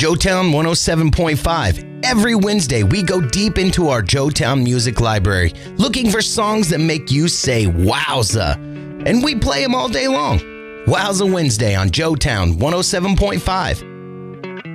Joetown 107.5. Every Wednesday, we go deep into our Joetown music library, looking for songs that make you say wowza. And we play them all day long. Wowza Wednesday on Joetown 107.5.